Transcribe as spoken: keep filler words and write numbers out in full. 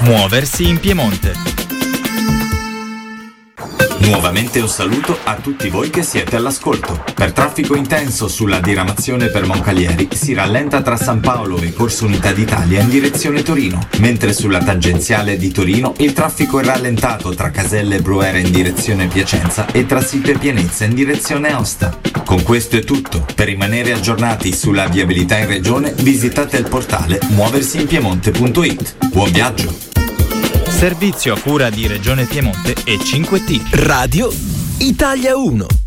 Muoversi in Piemonte. Nuovamente un saluto a tutti voi che siete all'ascolto. Per traffico intenso sulla diramazione per Moncalieri si rallenta tra San Paolo e Corso Unità d'Italia in direzione Torino, mentre sulla tangenziale di Torino il traffico è rallentato tra Caselle e Brunera in direzione Piacenza e tra Sito e Pienezza in direzione Aosta. Con questo è tutto. Per rimanere aggiornati sulla viabilità in regione visitate il portale muoversiinpiemonte punto it. Buon viaggio! Servizio a cura di Regione Piemonte e cinque T. Radio Italia uno.